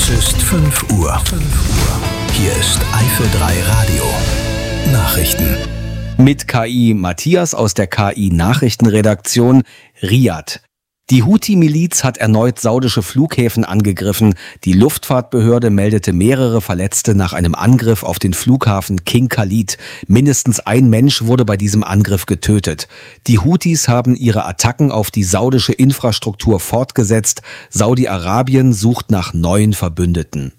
Es ist 5 Uhr. Hier ist Eifel 3 Radio. Nachrichten. Mit KI Matthias aus der KI-Nachrichtenredaktion Riyadh. Die Houthi-Miliz hat erneut saudische Flughäfen angegriffen. Die Luftfahrtbehörde meldete mehrere Verletzte nach einem Angriff auf den Flughafen King Khalid. Mindestens ein Mensch wurde bei diesem Angriff getötet. Die Houthis haben ihre Attacken auf die saudische Infrastruktur fortgesetzt. Saudi-Arabien sucht nach neuen Verbündeten.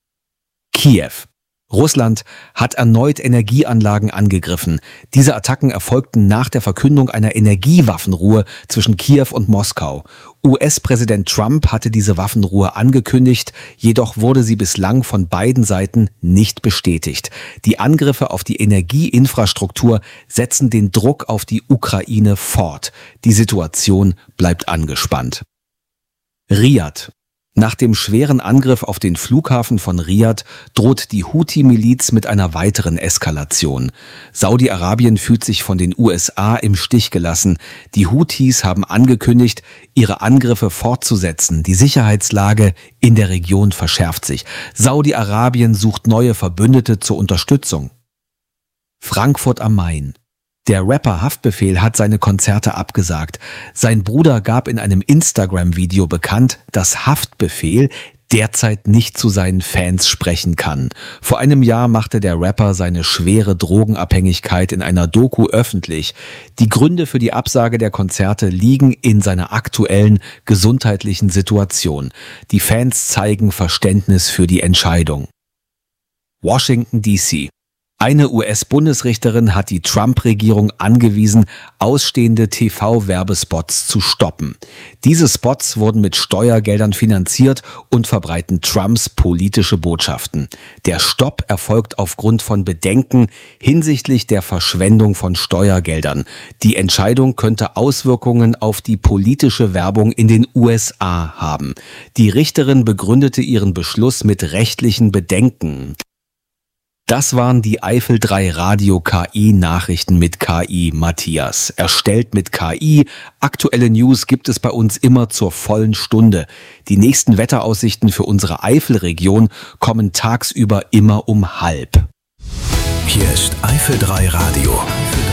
Kiew. Russland hat erneut Energieanlagen angegriffen. Diese Attacken erfolgten nach der Verkündung einer Energiewaffenruhe zwischen Kiew und Moskau. US-Präsident Trump hatte diese Waffenruhe angekündigt, jedoch wurde sie bislang von beiden Seiten nicht bestätigt. Die Angriffe auf die Energieinfrastruktur setzen den Druck auf die Ukraine fort. Die Situation bleibt angespannt. Riyadh. Nach dem schweren Angriff auf den Flughafen von Riyadh droht die Houthi-Miliz mit einer weiteren Eskalation. Saudi-Arabien fühlt sich von den USA im Stich gelassen. Die Houthis haben angekündigt, ihre Angriffe fortzusetzen. Die Sicherheitslage in der Region verschärft sich. Saudi-Arabien sucht neue Verbündete zur Unterstützung. Frankfurt am Main. Der Rapper Haftbefehl hat seine Konzerte abgesagt. Sein Bruder gab in einem Instagram-Video bekannt, dass Haftbefehl derzeit nicht zu seinen Fans sprechen kann. Vor einem Jahr machte der Rapper seine schwere Drogenabhängigkeit in einer Doku öffentlich. Die Gründe für die Absage der Konzerte liegen in seiner aktuellen gesundheitlichen Situation. Die Fans zeigen Verständnis für die Entscheidung. Washington DC. Eine US-Bundesrichterin hat die Trump-Regierung angewiesen, ausstehende TV-Werbespots zu stoppen. Diese Spots wurden mit Steuergeldern finanziert und verbreiten Trumps politische Botschaften. Der Stopp erfolgt aufgrund von Bedenken hinsichtlich der Verschwendung von Steuergeldern. Die Entscheidung könnte Auswirkungen auf die politische Werbung in den USA haben. Die Richterin begründete ihren Beschluss mit rechtlichen Bedenken. Das waren die Eifel 3 Radio KI Nachrichten mit KI Matthias. Erstellt mit KI. Aktuelle News gibt es bei uns immer zur vollen Stunde. Die nächsten Wetteraussichten für unsere Eifelregion kommen tagsüber immer um 12:30. Hier ist Eifel 3 Radio.